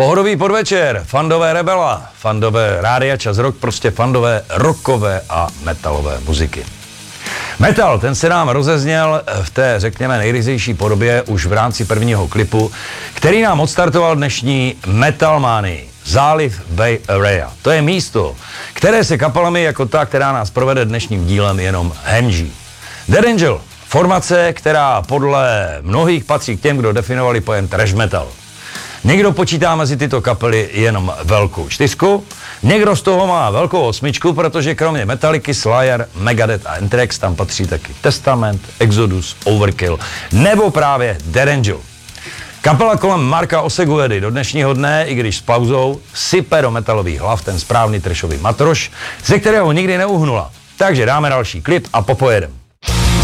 Pohodový podvečer, fandové Rebela, fandové Rádia Čas Rock, prostě fandové rockové a metalové muziky. Metal, ten se nám rozezněl v té, řekněme, nejryzejší podobě už v rámci prvního klipu, který nám odstartoval dnešní Metal Manii, záliv Bay Area. To je místo, které se kapelami jako ta, která nás provede dnešním dílem, jenom hemží. Dead Angel, formace, která podle mnohých patří k těm, kdo definovali pojem thrash metal. Někdo počítá mezi tyto kapely jenom velkou 4, někdo z toho má velkou 8, protože kromě Metallicy, Slayer, Megadeth a Anthrax tam patří taky Testament, Exodus, Overkill nebo právě Dead Angel. Kapela kolem Marka Oseguedy do dnešního dne, i když s pauzou, sype do metalových hlav ten správný trashový matroš, ze kterého nikdy neuhnula. Takže dáme další klip a popojedem.